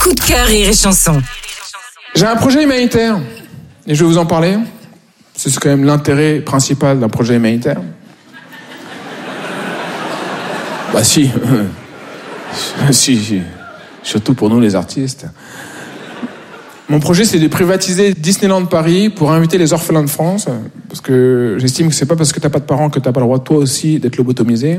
coup de cœur Rire et Chanson. J'ai un projet humanitaire et je vais vous en parler. C'est quand même l'intérêt principal d'un projet humanitaire. Bah si. si. Surtout pour nous les artistes. Mon projet, c'est de privatiser Disneyland Paris pour inviter les orphelins de France. Parce que j'estime que c'est pas parce que t'as pas de parents que t'as pas le droit, toi aussi, d'être lobotomisé.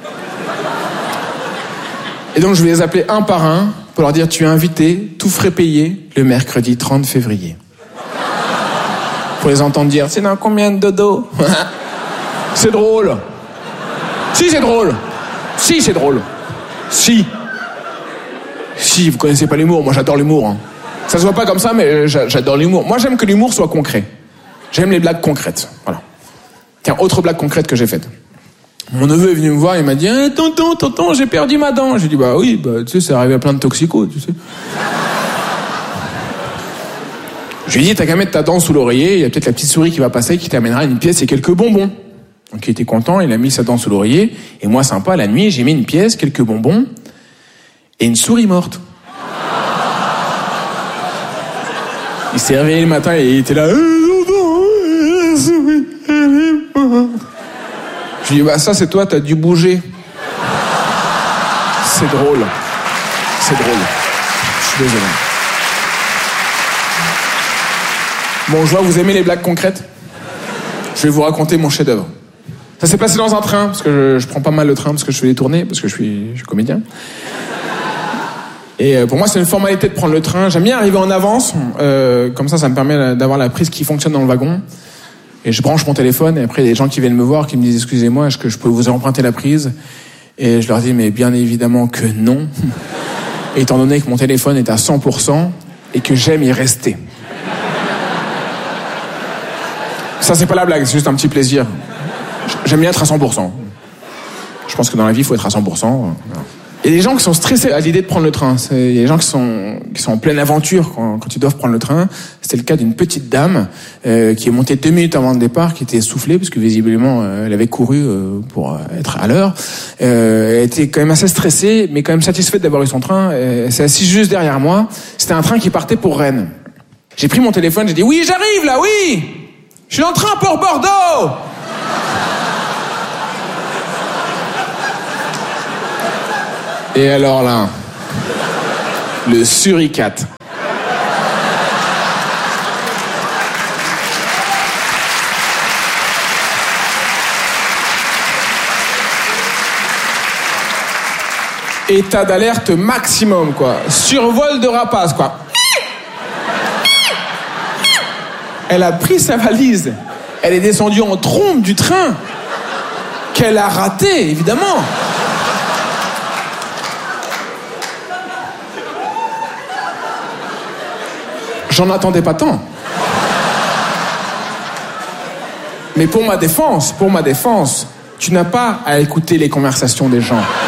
Et donc, je vais les appeler un par un pour leur dire: tu es invité, tout frais payé, le mercredi 30 février. Pour les entendre dire: c'est dans combien de dodo? C'est drôle. Si, c'est drôle. Si, c'est drôle. Si, vous connaissez pas l'humour. Moi, j'adore l'humour. Hein. Ça se voit pas comme ça, mais j'adore l'humour. Moi, j'aime que l'humour soit concret. J'aime les blagues concrètes. Voilà. Tiens, autre blague concrète que j'ai faite. Mon neveu est venu me voir et m'a dit: tonton, j'ai perdu ma dent. J'ai dit: bah oui, tu sais, c'est arrivé à plein de toxicos, tu sais. Je lui ai dit: t'as qu'à mettre ta dent sous l'oreiller, il y a peut-être la petite souris qui va passer, qui t'amènera une pièce et quelques bonbons. Donc il était content, il a mis sa dent sous l'oreiller, et moi, sympa, la nuit, j'ai mis une pièce, quelques bonbons, et une souris morte. Il s'est réveillé le matin et il était là: la souris, elle est morte. Je lui ai dit: bah ça c'est toi, t'as dû bouger. C'est drôle. Je suis désolé. Bon, je vois, vous aimez les blagues concrètes. Je vais vous raconter mon chef-d'œuvre. Ça s'est passé dans un train, parce que je prends pas mal le train, parce que je fais des tournées, parce que je suis comédien. Et pour moi, c'est une formalité de prendre le train. J'aime bien arriver en avance, comme ça me permet d'avoir la prise qui fonctionne dans le wagon. Et je branche mon téléphone, et après, il y a des gens qui viennent me voir, qui me disent: excusez-moi, est-ce que je peux vous emprunter la prise? Et je leur dis: mais bien évidemment que non. Et étant donné que mon téléphone est à 100%, et que j'aime y rester. Ça, c'est pas la blague, c'est juste un petit plaisir. J'aime bien être à 100%. Je pense que dans la vie, il faut être à 100%. Voilà. Il y a des gens qui sont stressés à l'idée de prendre le train. Il y a des gens qui sont en pleine aventure quand ils doivent prendre le train. C'était le cas d'une petite dame qui est montée 2 minutes avant le départ, qui était essoufflée parce que visiblement elle avait couru pour être à l'heure. Elle était quand même assez stressée, mais quand même satisfaite d'avoir eu son train. Elle s'est assise juste derrière moi. C'était un train qui partait pour Rennes. J'ai pris mon téléphone, j'ai dit: oui, j'arrive là, oui. Je suis dans le train pour Bordeaux. Et alors là, le suricate. État d'alerte maximum, quoi. Survol de rapace, quoi. Elle a pris sa valise. Elle est descendue en trombe du train. Qu'elle a raté, évidemment. J'en attendais pas tant. Mais pour ma défense, tu n'as pas à écouter les conversations des gens.